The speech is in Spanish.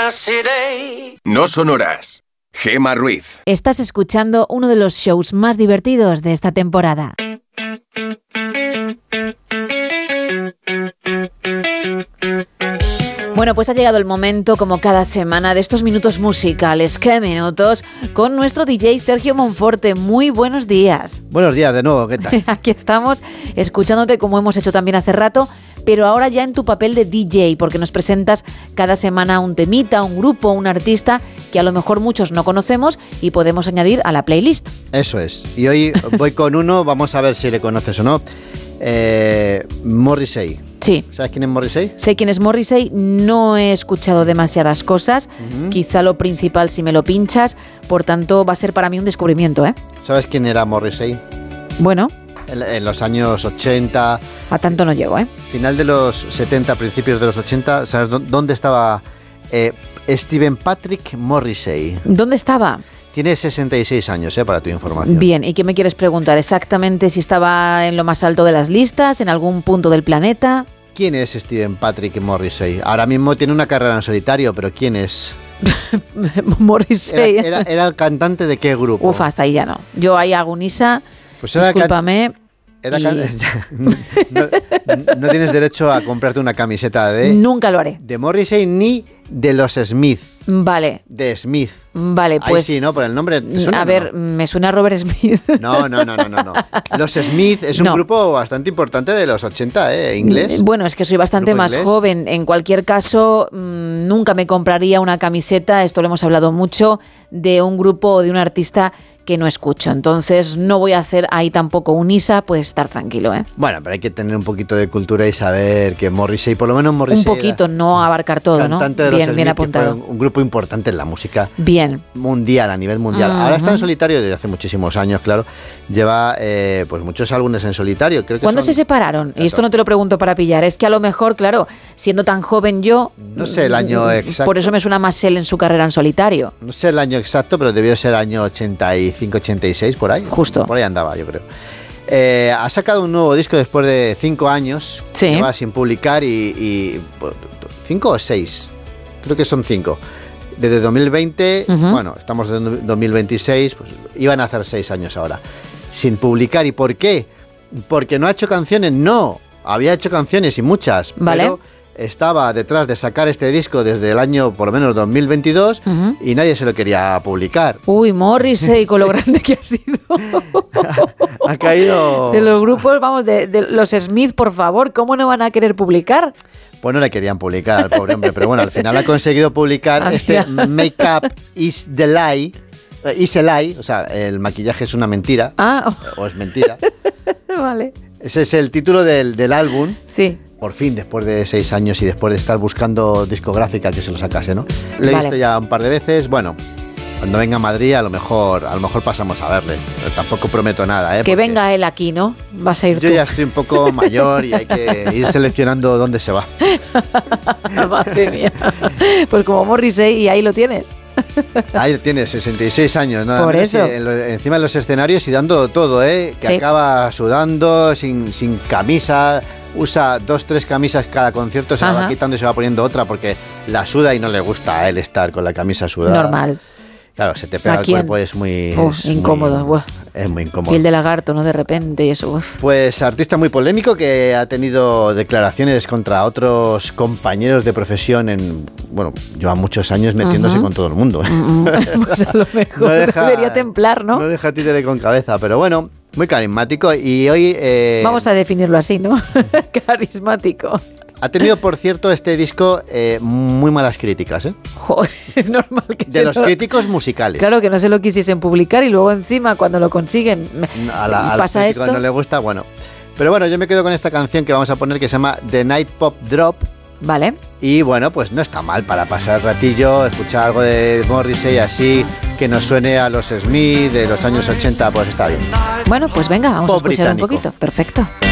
No sonoras. Gemma Ruiz. Estás escuchando uno de los shows más divertidos de esta temporada. Bueno, pues ha llegado el momento, como cada semana, de estos minutos musicales. ¡Qué minutos! Con nuestro DJ Sergio Monforte. Muy buenos días. Buenos días de nuevo, ¿qué tal? Aquí estamos, escuchándote como hemos hecho también hace rato, pero ahora ya en tu papel de DJ, porque nos presentas cada semana un temita, un grupo, un artista que a lo mejor muchos no conocemos y podemos añadir a la playlist. Eso es. Y hoy voy con uno, vamos a ver si le conoces o no. Morrissey. Sí. ¿Sabes quién es Morrissey? Sé quién es Morrissey, no he escuchado demasiadas cosas, quizá lo principal si me lo pinchas, por tanto va a ser para mí un descubrimiento, ¿eh? ¿Sabes quién era Morrissey? Bueno. En los años 80. A tanto no llego, ¿eh? Final de los 70, principios de los 80, ¿sabes dónde estaba Stephen Patrick Morrissey? ¿Dónde estaba? Tiene 66 años, para tu información. Bien, ¿y qué me quieres preguntar? ¿Exactamente si estaba en lo más alto de las listas, en algún punto del planeta? ¿Quién es Stephen Patrick Morrissey? Ahora mismo tiene una carrera en solitario, pero ¿quién es? Morrissey. ¿Era el cantante de qué grupo? Uf, hasta ahí ya no. Yo ahí hago Nisa, pues discúlpame. No tienes derecho a comprarte una camiseta Nunca lo haré. de Morrissey ni de los Smith. Vale. De Smith. Vale, pues... Ahí sí, ¿no? Por el nombre. ¿Te suena, a ver, no? Me suena a Robert Smith. No. Los Smith es un grupo bastante importante de los 80, inglés. Bueno, es que soy bastante más joven. En cualquier caso, nunca me compraría una camiseta, esto lo hemos hablado mucho, de un grupo o de un artista que no escucho. Entonces no voy a hacer ahí tampoco un ISA, pues estar tranquilo, ¿eh? Bueno, pero hay que tener un poquito de cultura y saber que Morrissey, por lo menos Morrissey... Un poquito, no abarcar todo, ¿no? De bien apuntado. Fue un grupo importante en la música mundial, a nivel mundial. Ahora está en solitario desde hace muchísimos años, claro. Lleva pues muchos álbumes en solitario. Creo que ¿Cuándo se separaron? Y esto no te lo pregunto para pillar. Es que a lo mejor, claro, siendo tan joven yo... No sé el año exacto. Por eso me suena más él en su carrera en solitario. No sé el año exacto, pero debió ser año 85, 86, por ahí. Justo. Por ahí andaba, yo creo. Ha sacado un nuevo disco después de 5 años. Sí. Lleva sin publicar y 5 o 6. Creo que son 5. Desde 2020, bueno, estamos en 2026, pues iban a hacer 6 años ahora. Sin publicar. ¿Y por qué? Porque no ha hecho canciones. No, había hecho canciones y muchas. Vale. Pero estaba detrás de sacar este disco desde el año, por lo menos, 2022 y nadie se lo quería publicar. Uy, Morrissey, con lo grande que ha sido. Ha caído... De los grupos, vamos, de los Smith, por favor, ¿cómo no van a querer publicar? Pues no le querían publicar al pobre hombre, pero bueno, al final ha conseguido publicar este Make Up Is the Lie. Is a Lie, o sea, el maquillaje es una mentira. O es mentira. Vale. Ese es el título del álbum. Sí. Por fin, después de 6 años y después de estar buscando discográfica que se lo sacase, ¿no? Le he visto ya un par de veces. Bueno, cuando venga a Madrid a lo mejor pasamos a verle. Pero tampoco prometo nada, ¿eh? Que venga él aquí, ¿no? Vas a ir tú. Yo ya estoy un poco mayor y hay que ir seleccionando dónde se va. Madre mía. Pues como Morrissey, y ahí lo tienes. Ahí tienes, 66 años, nada por menos, eso. Encima de los escenarios y dando todo, que sí. Acaba sudando, sin camisa, usa 2-3 camisas cada concierto, se la va quitando y se va poniendo otra porque la suda y no le gusta a él estar con la camisa sudada. Normal. Claro, se te pega el cuerpo, es muy... incómodo. Es muy incómodo. Piel de lagarto, ¿no? De repente y eso. Pues artista muy polémico que ha tenido declaraciones contra otros compañeros de profesión bueno, lleva muchos años metiéndose con todo el mundo. Pues a lo mejor debería templar, ¿no? No deja títere con cabeza, pero bueno, muy carismático y hoy... Vamos a definirlo así, ¿no? Carismático. Ha tenido, por cierto, este disco muy malas críticas, ¿eh? Joder, normal que de los críticos musicales. Claro, que no se lo quisiesen publicar y luego encima cuando lo consiguen pasa esto. No le gusta, bueno. Pero bueno, yo me quedo con esta canción que vamos a poner que se llama The Night Pop Drop. Vale. Y bueno, pues no está mal para pasar el ratillo, escuchar algo de Morrissey así, que nos suene a los Smith de los años 80, pues está bien. Bueno, pues venga, vamos a escuchar británico. un poquito. Perfecto.